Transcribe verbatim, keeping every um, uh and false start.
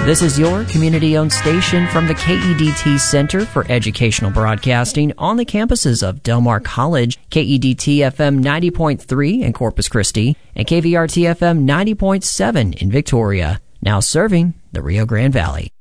This is your community-owned station from the K E D T Center for Educational Broadcasting on the campuses of Del Mar College, K E D T F M ninety point three in Corpus Christi, and K V R T F M ninety point seven in Victoria. Now serving the Rio Grande Valley.